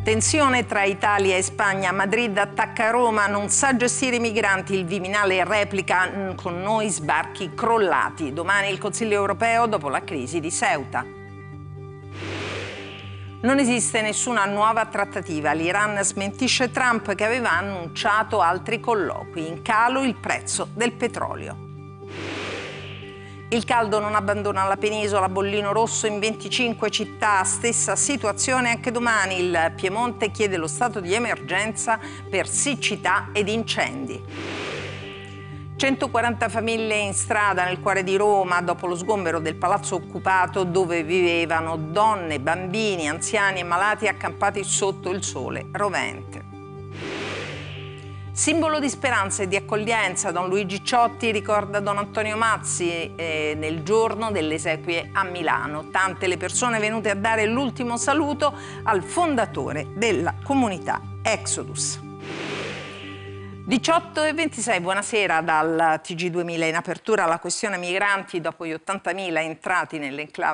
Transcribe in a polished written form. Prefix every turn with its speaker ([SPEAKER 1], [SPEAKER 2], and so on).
[SPEAKER 1] Tensione tra Italia e Spagna. Madrid attacca Roma, non sa gestire i migranti. Il Viminale replica: con noi sbarchi crollati. Domani il Consiglio europeo dopo la crisi di Ceuta. Non esiste nessuna nuova trattativa. L'Iran smentisce Trump che aveva annunciato altri colloqui. In calo il prezzo del petrolio. Il caldo non abbandona la penisola, bollino rosso in 25 città, stessa situazione anche domani. Il Piemonte chiede lo stato di emergenza per siccità ed incendi. 140 famiglie in strada nel cuore di Roma dopo lo sgombero del palazzo occupato dove vivevano donne, bambini, anziani e malati accampati sotto il sole rovente. Simbolo di speranza e di accoglienza, Don Luigi Ciotti ricorda Don Antonio Mazzi nel giorno delle esequie a Milano. Tante le persone venute a dare l'ultimo saluto al fondatore della comunità Exodus. 18:26, buonasera dal TG2000. In apertura la questione migranti dopo gli 80.000 entrati nell'enclave